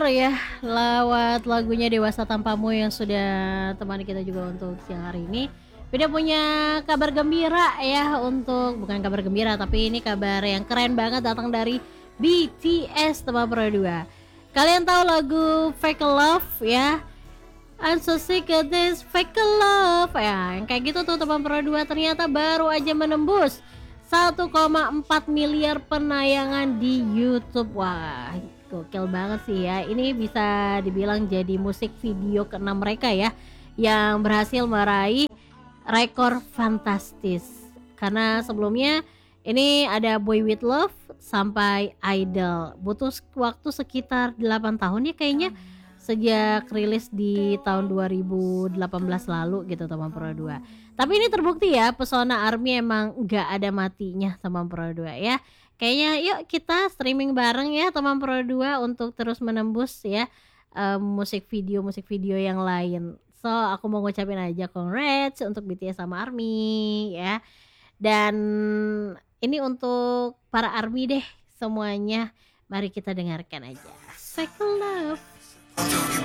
Ya, lewat lagunya Dewasa Tanpamu yang sudah temani kita juga untuk siang hari ini. Beda punya kabar gembira ya untuk bukan kabar gembira tapi ini kabar yang keren banget datang dari BTS teman Pro 2. Kalian tahu lagu Fake Love ya? I'm so sick of this fake love ya, yang kayak gitu tuh teman Pro 2 ternyata baru aja menembus 1,4 miliar penayangan di YouTube. Wah, gokil banget sih ya. Ini bisa dibilang jadi musik video keenam mereka ya yang berhasil meraih rekor fantastis. Karena sebelumnya ini ada Boy With Love sampai Idol. Butuh waktu sekitar 8 tahun ya kayaknya sejak rilis di tahun 2018 lalu gitu teman Pro 2. Tapi ini terbukti ya pesona ARMY emang gak ada matinya teman Pro 2 ya. Kayaknya yuk kita streaming bareng ya teman Pro 2 untuk terus menembus ya musik video yang lain. So aku mau ngucapin aja congrats untuk BTS sama ARMY ya. Dan ini untuk para ARMY deh semuanya. Mari kita dengarkan aja Fake Love.